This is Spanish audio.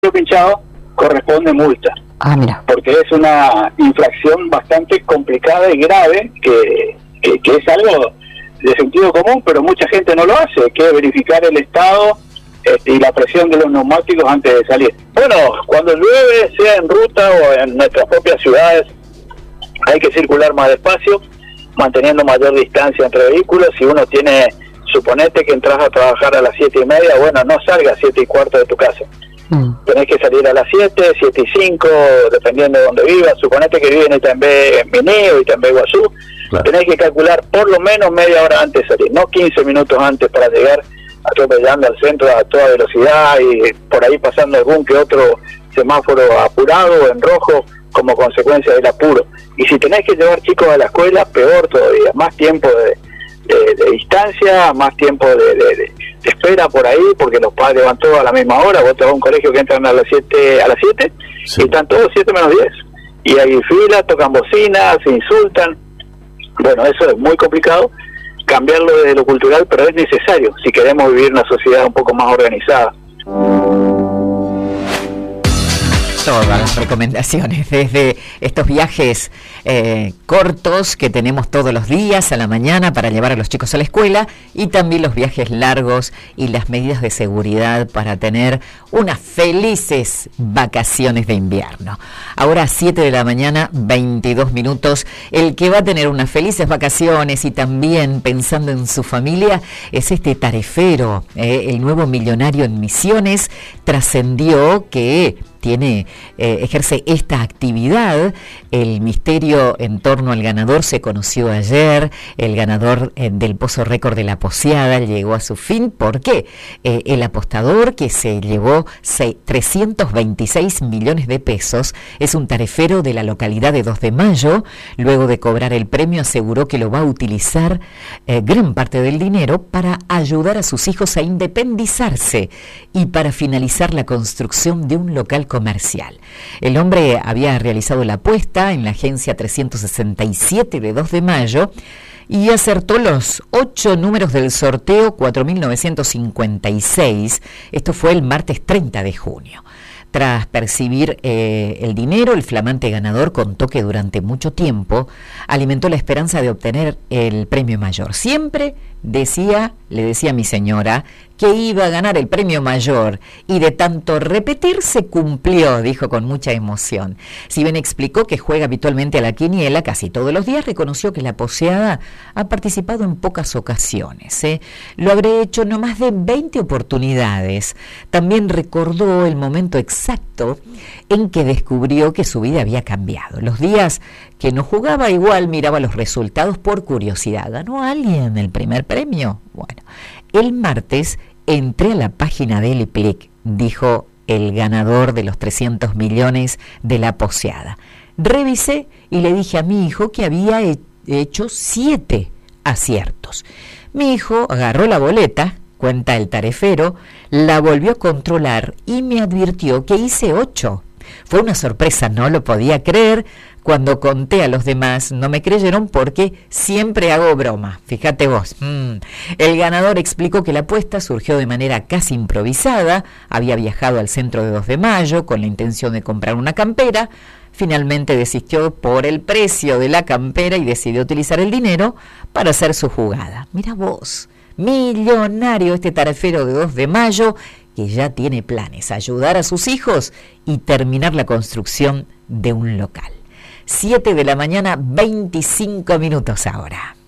pinchado corresponde multa. Mira. Porque es una infracción bastante complicada y grave que es algo de sentido común, pero mucha gente no lo hace, que es verificar el estado y la presión de los neumáticos antes de salir. Bueno, cuando llueve, sea en ruta o en nuestras propias ciudades, hay que circular más despacio, manteniendo mayor distancia entre vehículos. Si uno tiene, suponete que entras a trabajar a las 7:30, bueno, no salgas a 7:15 de tu casa. Tenés que salir a las 7, 7:05, dependiendo de donde vivas. Suponete que vives en Itambé, Mineo, Itambé, Guazú. Claro. Tenés que calcular por lo menos media hora antes de salir, no 15 minutos antes, para llegar atropellando al centro a toda velocidad y por ahí pasando algún que otro semáforo apurado o en rojo como consecuencia del apuro. Y si tenés que llevar chicos a la escuela, peor todavía, más tiempo de distancia, más tiempo de espera por ahí, porque los padres van todos a la misma hora. Vos te vas a un colegio que entran a las 7, sí, y están todos 7 menos 10. Y hay filas, tocan bocinas, se insultan. Bueno, eso es muy complicado, cambiarlo desde lo cultural, pero es necesario si queremos vivir una sociedad un poco más organizada. Todas las recomendaciones, desde estos viajes cortos que tenemos todos los días a la mañana para llevar a los chicos a la escuela, y también los viajes largos y las medidas de seguridad para tener unas felices vacaciones de invierno. Ahora 7 de la mañana, 22 minutos. El que va a tener unas felices vacaciones y también pensando en su familia es este tarefero, el nuevo millonario en Misiones. Trascendió que ejerce esta actividad. El misterio en torno al ganador se conoció ayer. El ganador del Pozo Récord de la Poseada llegó a su fin. ¿Por qué? El apostador, que se llevó 326 millones de pesos, es un tarefero de la localidad de 2 de Mayo. Luego de cobrar el premio, aseguró que lo va a utilizar gran parte del dinero para ayudar a sus hijos a independizarse y para finalizar la construcción de un local comercial. El hombre había realizado la apuesta en la agencia 367 de 2 de Mayo y acertó los 8 números del sorteo 4.956. Esto fue el martes 30 de junio. Tras percibir el dinero, el flamante ganador contó que durante mucho tiempo alimentó la esperanza de obtener el premio mayor. Siempre le decía a mi señora que iba a ganar el premio mayor, y de tanto repetir se cumplió, dijo con mucha emoción. Si bien explicó que juega habitualmente a la quiniela casi todos los días, reconoció que la Poseada ha participado en pocas ocasiones. Lo habré hecho no más de 20 oportunidades. También recordó el momento exacto en que descubrió que su vida había cambiado. Los días que no jugaba, igual miraba los resultados por curiosidad. ¿Ganó alguien el primer premio? Bueno, el martes entré a la página del IPLIC, dijo el ganador de los 300 millones de la Poseada. Revisé y le dije a mi hijo que había hecho 7 aciertos. Mi hijo agarró la boleta, cuenta el tarefero, la volvió a controlar y me advirtió que hice 8. Fue una sorpresa, no lo podía creer. Cuando conté a los demás, no me creyeron porque siempre hago broma. Fíjate vos. El ganador explicó que la apuesta surgió de manera casi improvisada. Había viajado al centro de 2 de Mayo con la intención de comprar una campera. Finalmente desistió por el precio de la campera y decidió utilizar el dinero para hacer su jugada. Mira vos, millonario este tarefero de 2 de Mayo, que ya tiene planes: ayudar a sus hijos y terminar la construcción de un local. 7 de la mañana, 25 minutos ahora.